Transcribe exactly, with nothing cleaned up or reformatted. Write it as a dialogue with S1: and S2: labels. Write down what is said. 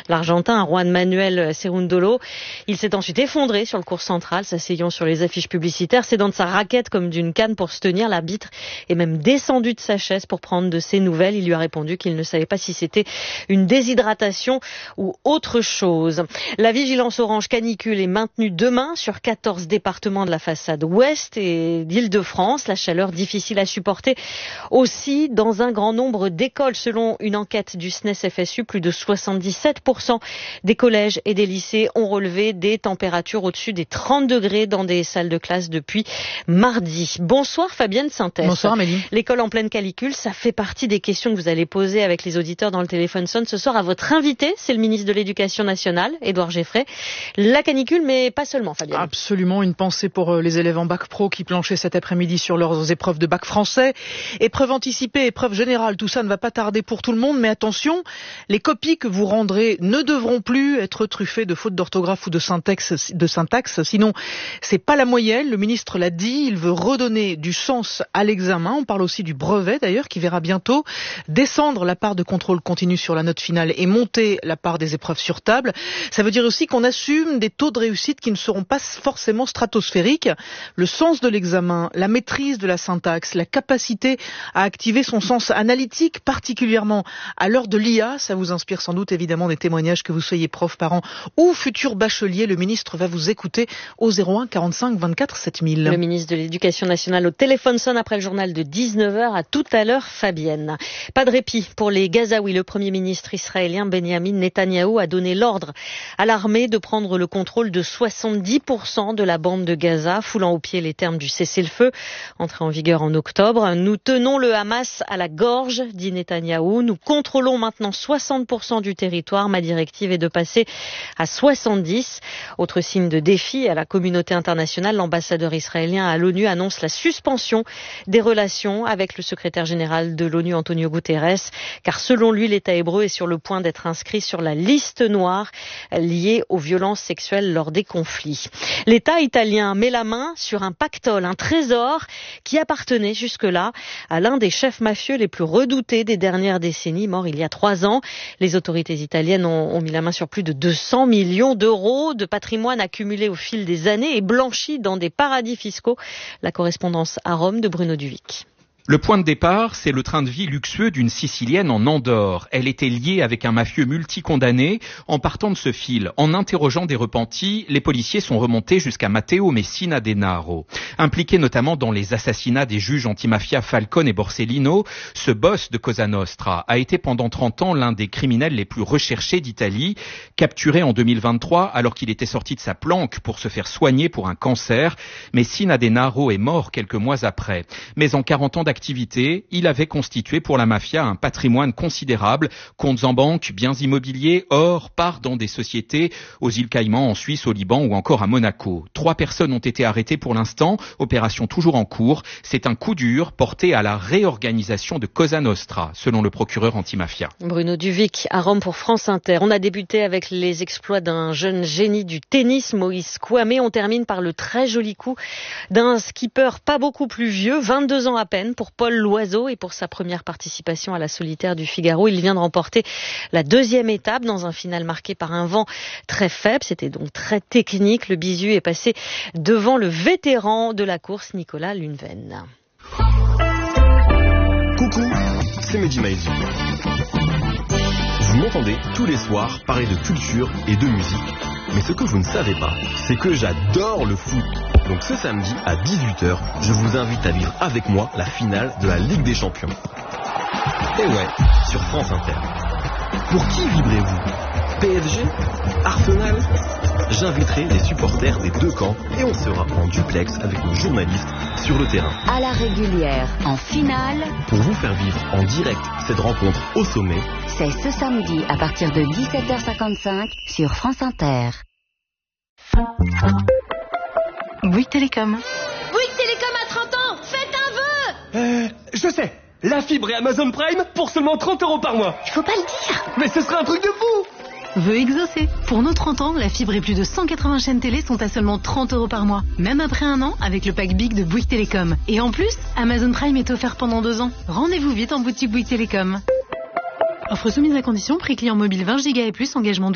S1: l'Argentin Juan Manuel Cerúndolo. Il s'est ensuite effondré sur le court central, s'asseyant sur les affiches publicitaires, s'aidant de sa raquette comme d'une canne pour se tenir. L'arbitre est même descendu de sa chaise pour prendre de ses nouvelles. Il lui a répondu qu'il ne savait pas si c'était une déshydratation ou autre chose. La vigilance orange canicule est maintenue demain sur quatorze départements de la façade ouest et d'Île-de-France. La chaleur difficile à supporter aussi dans un grand nombre d'écoles. Selon une enquête du S N E S F S U, plus de soixante-dix-sept pour cent des collèges et des lycées ont relevé des températures au-dessus des trente degrés dans des salles de classe depuis mardi. Bonsoir Fabienne Synthèse.
S2: Bonsoir Amélie.
S1: L'école en pleine canicule, ça fait partie des questions que vous allez poser avec les auditeurs dans le téléphone sonne ce soir à votre invité, c'est le ministre de l'Éducation nationale, Édouard Geffray. La canicule, mais pas seulement, Fabienne.
S2: Absolument, une pensée pour les élèves en bac pro qui planchaient cet après-midi sur leurs épreuves de bac français. Épreuve anticipée, épreuve générale, tout ça ne va pas tarder pour tout le monde, mais attention, les copies que vous rendrez ne devront plus être truffées de fautes d'orthographe ou de syntaxe, de syntaxe, sinon c'est pas la moyenne. Le ministre l'a dit, il veut redonner du sens à l'examen. On parle aussi du brevet d'ailleurs, qui verra bientôt descendre la part de contrôle continu sur la note finale et monter la part des épreuves sur table. Ça veut dire aussi qu'on assume des taux de réussite qui ne seront pas forcément stratosphériques. Le sens de l'examen, la maîtrise de la syntaxe, la capacité à activer son sens analytique, particulièrement à l'heure de l'I A, ça vous inspire sans doute évidemment des témoignages, que vous soyez prof, parent ou futur bachelier. Le ministre va vous écouter au zéro un quarante-cinq vingt-quatre sept mille.
S1: Le ministre de l'Éducation nationale au téléphone sonne après le journal de dix-neuf heures. À tout à l'heure, Fabienne. Pas de répit pour les Gazaouis. Le Premier ministre israélien Benjamin Netanyahou a donné l'ordre à l'armée de prendre le contrôle de soixante-dix pour cent de la bande de Gaza, foulant aux pieds les termes du cessez-le-feu, entré en vigueur en octobre. Nous tenons le Hamas à la gorge, dit Netanyahou. Nous contrôlons maintenant soixante pour cent du territoire. Ma directive est de passer à soixante-dix. Autre signe de défi à la communauté internationale, l'ambassadeur israélien à l'ONU annonce la suspension des relations avec le secrétaire général de l'ONU, Antonio Guterres, car selon lui, l'État hébreu est sur le point d'être inscrit sur la liste noire liée aux violences sexuelles lors des conflits. L'État italien met la main sur un pactole, un trésor qui appartenait jusque-là à l'un des chefs mafieux les plus redoutés des dernières décennies, mort il y a trois ans. Les autorités italiennes ont, ont mis la main sur plus de deux cents millions d'euros de patrimoine accumulé au fil des années et blanchi dans des paradis fiscaux. La correspondance à Rome de Bruno Duvic.
S3: Le point de départ, c'est le train de vie luxueux d'une Sicilienne en Andorre. Elle était liée avec un mafieux multicondamné. En partant de ce fil, en interrogeant des repentis, les policiers sont remontés jusqu'à Matteo Messina Denaro. Impliqué notamment dans les assassinats des juges antimafia Falcone et Borsellino, ce boss de Cosa Nostra a été pendant trente ans l'un des criminels les plus recherchés d'Italie. Capturé en deux mille vingt-trois alors qu'il était sorti de sa planque pour se faire soigner pour un cancer, Messina Denaro est mort quelques mois après. Mais en quarante ans d'activité, Activité, il avait constitué pour la mafia un patrimoine considérable, comptes en banque, biens immobiliers, or, part dans des sociétés aux îles Caïmans, en Suisse, au Liban ou encore à Monaco. Trois personnes ont été arrêtées pour l'instant, opération toujours en cours. C'est un coup dur porté à la réorganisation de Cosa Nostra, selon le procureur antimafia.
S1: Bruno Duvic à Rome pour France Inter. On a débuté avec les exploits d'un jeune génie du tennis, Moïse Kouamé. On termine par le très joli coup d'un skipper pas beaucoup plus vieux, vingt-deux ans à peine, pour Paul Loiseau et pour sa première participation à la solitaire du Figaro. Il vient de remporter la deuxième étape dans un final marqué par un vent très faible. C'était donc très technique. Le bisu est passé devant le vétéran de la course, Nicolas Lunven.
S4: Coucou, c'est Mehdi Maizi. Vous m'entendez tous les soirs parler de culture et de musique. Mais ce que vous ne savez pas, c'est que j'adore le foot. Donc ce samedi à dix-huit heures, je vous invite à vivre avec moi la finale de la Ligue des Champions. Et ouais, sur France Inter. Pour qui vibrez-vous? P S G? Arsenal? J'inviterai les supporters des deux camps et on sera en duplex avec nos journalistes sur le terrain.
S5: À la régulière, en finale,
S4: pour vous faire vivre en direct cette rencontre au sommet.
S5: C'est ce samedi à partir de dix-sept heures cinquante-cinq sur France Inter.
S6: Bouygues Télécom.
S7: Bouygues Télécom a trente ans. Faites un vœu.
S8: Euh, je sais. La fibre et Amazon Prime pour seulement trente euros par mois.
S7: Il faut pas le dire.
S8: Mais ce serait un truc de fou.
S6: Vœu exaucé. Pour nos trente ans, la fibre et plus de cent quatre-vingts chaînes télé sont à seulement trente euros par mois. Même après un an, avec le pack Big de Bouygues Télécom. Et en plus, Amazon Prime est offert pendant deux ans. Rendez-vous vite en boutique Bouygues Télécom. Offre soumise à condition, prix client mobile vingt gigas et plus, engagement